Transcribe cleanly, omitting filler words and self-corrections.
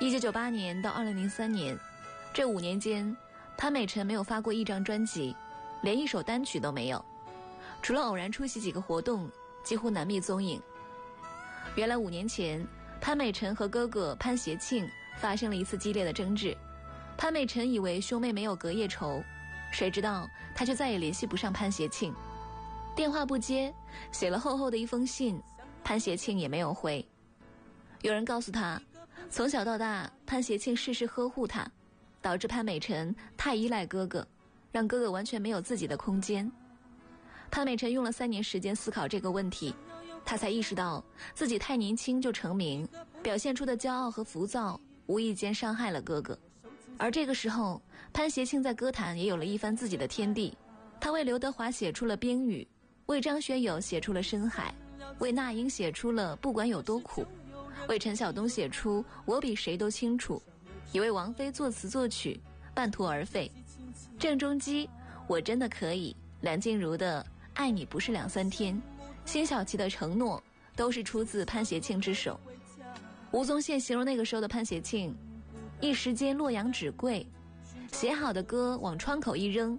1998年到2003年，这5年间，潘美辰没有发过一张专辑，连一首单曲都没有，除了偶然出席几个活动，几乎难觅踪影。原来5年前，潘美辰和哥哥潘协庆发生了一次激烈的争执。潘美辰以为兄妹没有隔夜仇，谁知道他却再也联系不上潘协庆，电话不接，写了厚厚的一封信，潘协庆也没有回。有人告诉他，从小到大潘协庆事事呵护他，导致潘美辰太依赖哥哥，让哥哥完全没有自己的空间。潘美辰用了3年时间思考这个问题，他才意识到自己太年轻就成名，表现出的骄傲和浮躁无意间伤害了哥哥。而这个时候，潘协庆在歌坛也有了一番自己的天地，他为刘德华写出了《冰雨》，为张学友写出了《深海》，为那英写出了《不管有多苦》，为陈晓东写出《我比谁都清楚》，也为王菲作词作曲，半途而废。郑中基《我真的可以》，梁静茹的《爱你不是2、3天》，辛晓琪的《承诺》，都是出自潘协庆之手。吴宗宪形容那个时候的潘协庆，一时间洛阳纸贵，写好的歌往窗口一扔，